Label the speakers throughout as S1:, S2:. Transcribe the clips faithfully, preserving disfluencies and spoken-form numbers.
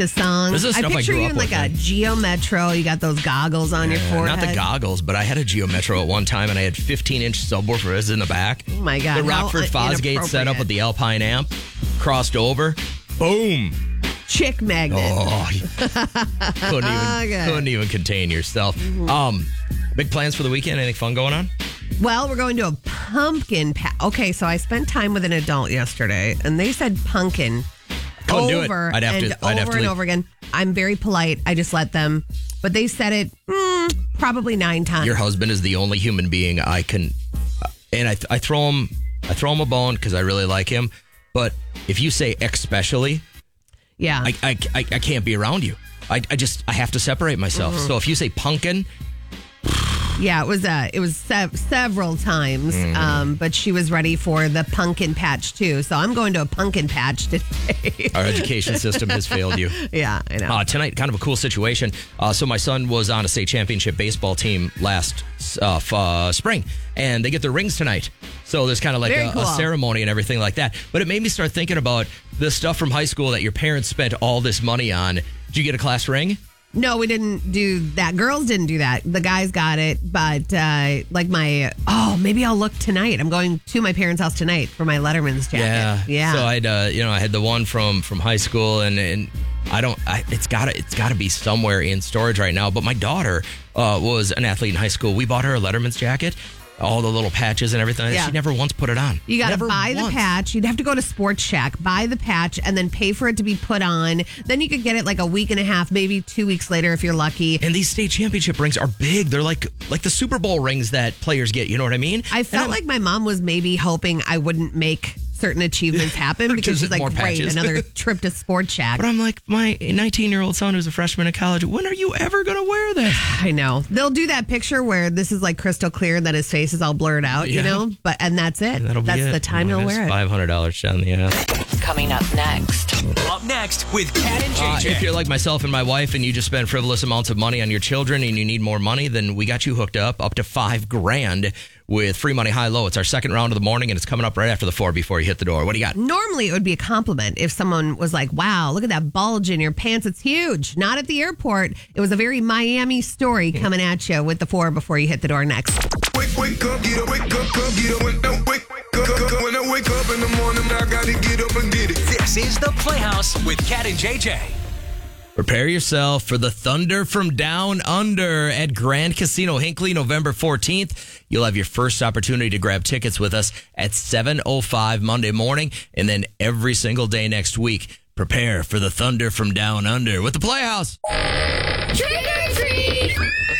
S1: the song.
S2: This is
S1: I
S2: stuff I
S1: picture
S2: grew
S1: you
S2: up
S1: in like
S2: with,
S1: a
S2: man.
S1: Geo Metro. You got those goggles on your
S2: Yeah,
S1: forehead.
S2: not the goggles, but I had a Geo Metro at one time, and I had fifteen-inch subwoofers in the back.
S1: Oh, my God.
S2: The
S1: how
S2: Rockford Fosgate setup
S1: inappropriate.
S2: with the Alpine amp, crossed over. Boom.
S1: Chick magnet.
S2: Oh, you couldn't even
S1: Okay.
S2: couldn't even contain yourself.
S1: Mm-hmm.
S2: Um, big plans for the weekend? Anything fun going on?
S1: Well, we're going to a pumpkin patch. Okay, so I spent time with an adult yesterday, and they said pumpkin
S2: Couldn't do it.
S1: over
S2: I'd have
S1: and
S2: to- I'd have
S1: over
S2: to
S1: and
S2: leave.
S1: over again. I'm very polite. I just let them, but they said it mm, probably nine times.
S2: Your husband is the only human being I can, and I I throw him I throw him a bone because I really like him. But if you say especially,
S1: yeah.
S2: I I, I, I can't be around you. I, I just I have to separate myself.
S1: Mm-hmm.
S2: So if you say pumpkin,
S1: Yeah, it was uh, it was sev- several times,
S2: Mm-hmm.
S1: um, but she was ready for the pumpkin patch too. So I'm going to a pumpkin patch today.
S2: our education system has failed you.
S1: Yeah, I know.
S2: Uh, tonight, kind of a cool situation. Uh, so my son was on a state championship baseball team last uh, f- uh, spring, and they get their rings tonight. So there's kind of like
S1: Very
S2: a,
S1: cool.
S2: a ceremony and everything like that. But it made me start thinking about the stuff from high school that your parents spent all this money on. Did you get a class ring?
S1: No, we didn't do that. Girls didn't do that. The guys got it, but uh, like my oh, maybe I'll look tonight. I'm going to my parents' house tonight for my Letterman's jacket.
S2: Yeah,
S1: yeah.
S2: So I'd, uh, you know, I had the one from from high school, and and I don't, I, it's gotta, it's gotta be somewhere in storage right now. But my daughter uh, was an athlete in high school. We bought her a Letterman's jacket, all the little patches and everything.
S1: Yeah.
S2: She never once put it on.
S1: You got to
S2: Never
S1: buy the
S2: once.
S1: patch. You'd have to go to Sports Shack, buy the patch, and then pay for it to be put on. Then you could get it like a week and a half, maybe two weeks later if you're lucky.
S2: And these state championship rings are big. They're like like the Super Bowl rings that players get. You know what I mean?
S1: I
S2: And
S1: felt
S2: I'm-
S1: like my mom was maybe hoping I wouldn't make certain achievements happen because
S2: Just
S1: she's like,
S2: more
S1: great,
S2: patches.
S1: another trip to Sports Shack.
S2: But I'm like, my nineteen-year-old son who's a freshman in college, when are you ever going to wear this?
S1: I know. They'll do that picture where this is like crystal clear that his face is all blurred out, you
S2: Yeah.
S1: know? But and that's it.
S2: That'll be
S1: that's
S2: it.
S1: the time he'll wear it.
S2: five hundred dollars down the ass.
S3: Coming up next.
S4: Up next with Cat and
S2: Uh,
S4: J J.
S2: if you're like myself and my wife and you just spend frivolous amounts of money on your children and you need more money, then we got you hooked up up to five grand with free money high low. It's our second round of the morning and it's coming up right after the four before you hit the door. What do you got?
S1: Normally, it would be a compliment if someone was like, wow, look at that bulge in your pants. It's huge. Not at the airport. It was a very Miami story coming at you with the four before you hit the door next.
S5: Wake, wake up, get up, wake up, up, get up, when I wake up, when I wake up in the morning, I gotta get up and get it.
S4: This is the Playhouse with Cat and J J.
S2: Prepare yourself for the Thunder from Down Under at Grand Casino Hinckley, November fourteenth. You'll have your first opportunity to grab tickets with us at seven oh five Monday morning, and then every single day next week. Prepare for the Thunder from Down Under with the Playhouse.
S6: Trick or treat!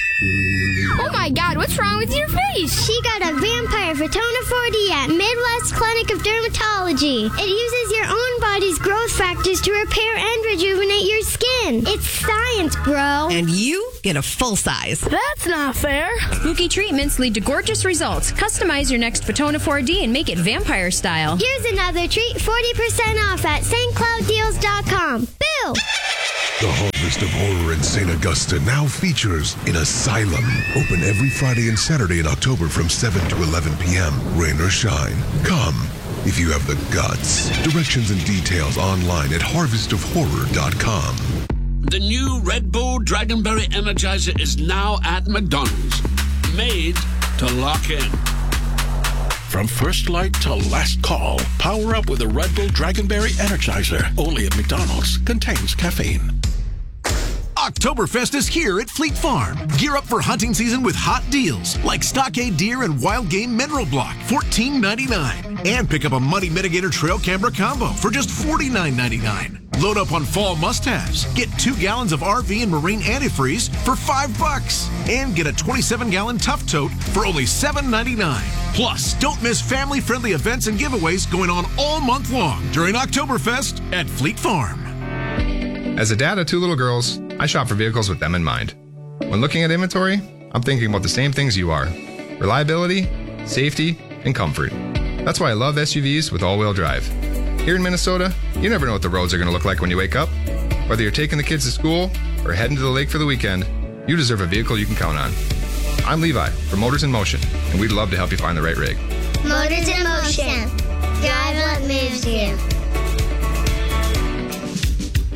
S6: Oh my God, what's wrong with your face?
S7: She got a vampire Fatona four D at Midwest Clinic of Dermatology. It uses your own body's growth factors to repair and rejuvenate your skin. It's science, bro.
S1: And you get a full size.
S6: That's not fair.
S8: Spooky treatments lead to gorgeous results. Customize your next Fatona four D and make it vampire style.
S7: Here's another treat, forty percent off at S T Cloud Deals dot com. Boo!
S5: The Harvest of Horror in Saint Augusta now features an asylum. Open every Friday and Saturday in October from seven to eleven p.m. Rain or shine. Come if you have the guts. Directions and details online at harvest of horror dot com.
S9: The new Red Bull Dragonberry Energizer is now at McDonald's. Made to lock in. From first light to last call, power up with a Red Bull Dragonberry Energizer. Only at McDonald's. Contains caffeine.
S10: Oktoberfest is here at Fleet Farm. Gear up for hunting season with hot deals like Stockade Deer and Wild Game Mineral Block, fourteen ninety-nine. And pick up a Money Mitigator Trail Camera Combo for just forty-nine ninety-nine. Load up on fall must-haves. Get two gallons of R V and marine antifreeze for five bucks. And get a twenty-seven gallon Tough Tote for only seven ninety-nine. Plus, don't miss family-friendly events and giveaways going on all month long during Oktoberfest at Fleet Farm.
S11: As a dad of two little girls, I shop for vehicles with them in mind. When looking at inventory, I'm thinking about the same things you are: reliability, safety, and comfort. That's why I love S U Vs with all-wheel drive. Here in Minnesota, you never know what the roads are going to look like when you wake up. Whether you're taking the kids to school or heading to the lake for the weekend, you deserve a vehicle you can count on. I'm Levi from Motors in Motion, and we'd love to help you find the right rig.
S7: Motors in motion. Drive what moves you.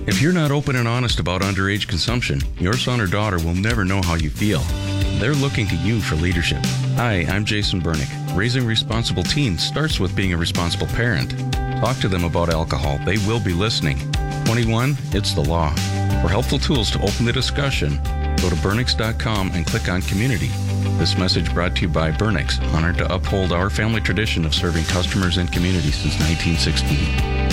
S3: If you're not open and honest about underage consumption, your son or daughter will never know how you feel. They're looking to you for leadership. Hi, I'm Jason Bernick. Raising responsible teens starts with being a responsible parent. Talk to them about alcohol. They will be listening. twenty-one, it's the law. For helpful tools to open the discussion, go to burnix dot com and click on Community. This message brought to you by Burnix, honored to uphold our family tradition of serving customers and communities since nineteen sixteen.